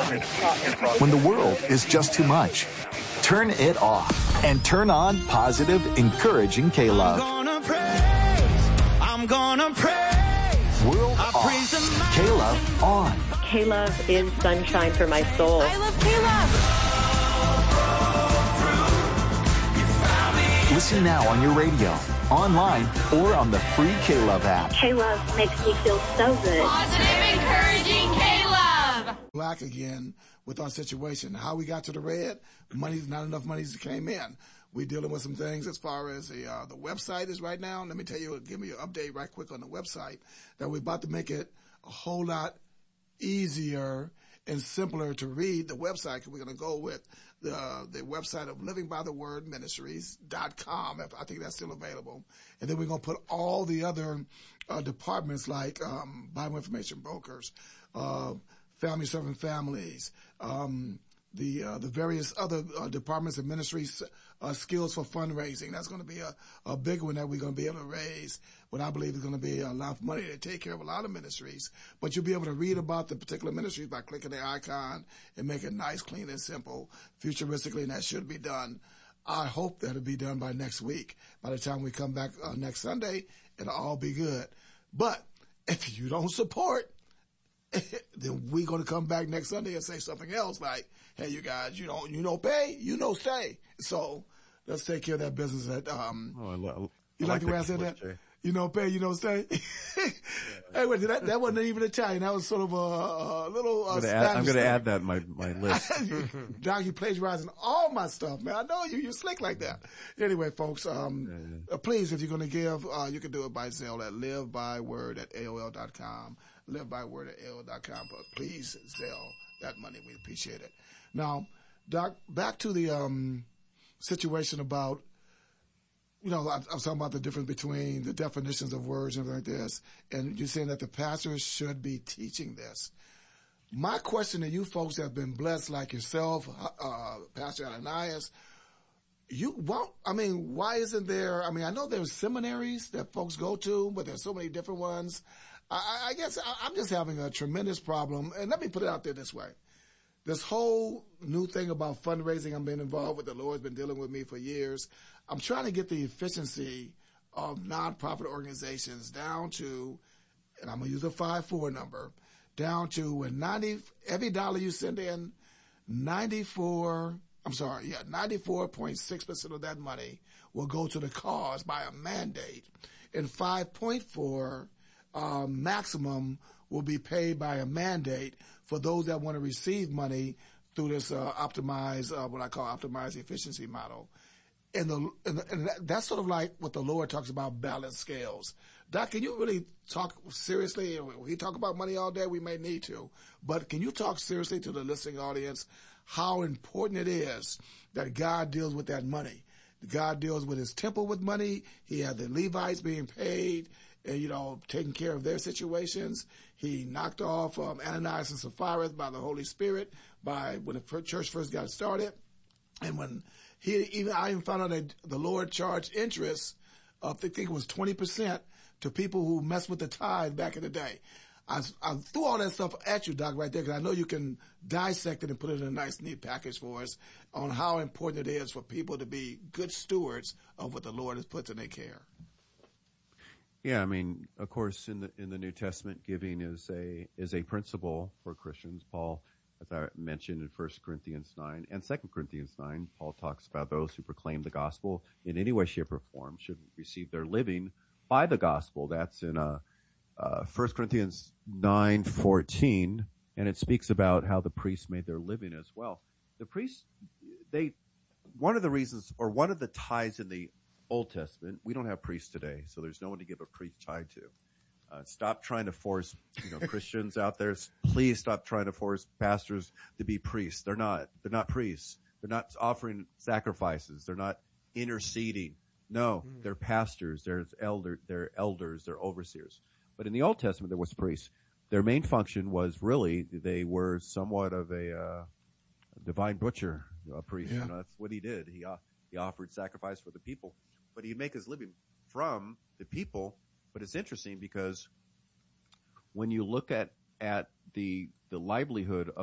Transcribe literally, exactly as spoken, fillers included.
When the world is just too much, turn it off and turn on positive, encouraging K-Love. I'm gonna praise, I'm gonna praise. World off, K-Love on. K-Love is sunshine for my soul. I love K-Love. Listen now on your radio, online, or on the free K-Love app. K-Love makes me feel so good. Positive, encouraging K-Love. Black again with our situation. How we got to the red, money's not enough money came in. We're dealing with some things as far as the uh, the website is right now. Let me tell you, give me an update right quick on the website that we're about to make it a whole lot easier and simpler to read the website. We're going to go with the uh, the website of living by the word ministries dot com. I think that's still available. And then we're going to put all the other uh, departments like um, Bible information brokers, uh, family serving families, um, the uh, the various other uh, departments and ministries, uh, skills for fundraising. That's going to be a, a big one that we're going to be able to raise. What I believe is going to be a lot of money to take care of a lot of ministries. But you'll be able to read about the particular ministries by clicking the icon and make it nice, clean, and simple, futuristically, and that should be done. I hope that'll be done by next week. By the time we come back uh, next Sunday, it'll all be good. But if you don't support, then we're going to come back next Sunday and say something else like, hey, you guys, you don't, you don't pay, you don't stay. So let's take care of that business. That, um, oh, I lo- you I like, like the way I said that? Jay. You don't pay, you don't stay. yeah. Hey, wait, that, that wasn't even Italian. That was sort of a, a little uh, I'm Spanish. going to thing. add that in my, my list. Doc, you plagiarizing all my stuff, man. I know you, you're slick like that. Anyway, folks, um, yeah, yeah. Uh, please, if you're going to give, uh, you can do it by Zelle at livebyword at A O L dot com. livebyword at A O L dot com. But please Zelle that money. We appreciate it. Now, Doc, back to the um, situation about, you know, I, I was talking about the difference between the definitions of words and everything like this, and you're saying that the pastors should be teaching this. My question to you folks that have been blessed like yourself, uh, Pastor Ananias, you won't, I mean, why isn't there, I mean, I know there's seminaries that folks go to, but there's so many different ones. I, I guess I, I'm just having a tremendous problem, and let me put it out there this way. This whole new thing about fundraising I've been involved with, the Lord's been dealing with me for years. I'm trying to get the efficiency of nonprofit organizations down to, and I'm going to use a five four number, down to when ninety, every dollar you send in, ninety-four, I'm sorry, yeah, ninety-four point six percent of that money will go to the cause by a mandate, and five point four um, maximum will be paid by a mandate for those that want to receive money through this uh, optimized, uh, what I call optimized efficiency model. And, the, and, the, and that, that's sort of like what the Lord talks about, balanced scales. Doc, can you really talk seriously? We talk about money all day. We may need to. But can you talk seriously to the listening audience how important it is that God deals with that money? God deals with his temple with money. He had the Levites being paid and, you know, taking care of their situations. He knocked off um, Ananias and Sapphira by the Holy Spirit by when the church first got started. And when he even, I even found out that the Lord charged interest of, I think it was twenty percent to people who messed with the tithe back in the day. I, I threw all that stuff at you, Doc, right there, because I know you can dissect it and put it in a nice, neat package for us on how important it is for people to be good stewards of what the Lord has put in their care. Yeah, I mean, of course, in the in the New Testament, giving is a is a principle for Christians. Paul, as I mentioned in First Corinthians nine and Second Corinthians nine, Paul talks about those who proclaim the gospel in any way, shape, or form should receive their living by the gospel. That's in uh, uh, First Corinthians nine fourteen, and it speaks about how the priests made their living as well. The priests, they, one of the reasons, or one of the ties in the Old Testament, we don't have priests today, so there's no one to give a priest tie to. Uh, stop trying to force, you know, Christians out there. Please stop trying to force pastors to be priests. They're not. They're not priests. They're not offering sacrifices. They're not interceding. No, mm. they're pastors. They're elder. They're elders. They're overseers. But in the Old Testament, there was priests. Their main function was really they were somewhat of a, uh, a divine butcher, a priest. Yeah. You know, that's what he did. He uh, he offered sacrifice for the people. But he'd make his living from the people. But it's interesting because when you look at, at the the livelihood of